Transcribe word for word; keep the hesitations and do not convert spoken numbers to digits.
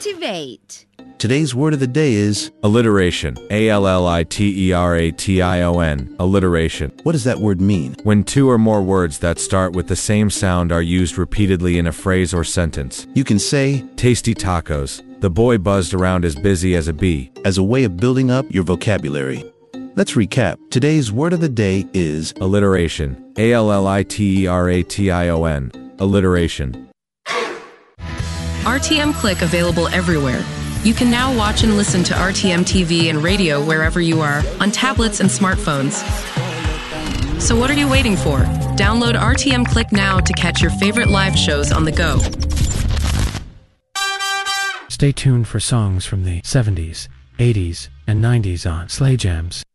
Activate. Today's word of the day is alliteration. A L L I T E R A T I O N. Alliteration. What does that word mean? When two or more words that start with the same sound are used repeatedly in a phrase or sentence. You can say, tasty tacos. The boy buzzed around as busy as a bee. As a way of building up your vocabulary. Let's recap. Today's word of the day is alliteration. A L L I T E R A T I O N. Alliteration. R T M Click available everywhere. You can now watch and listen to R T M T V and radio wherever you are, on tablets and smartphones. So what are you waiting for? Download R T M Click now to catch your favorite live shows on the go. Stay tuned for songs from the seventies, eighties, and nineties on Slay Jams.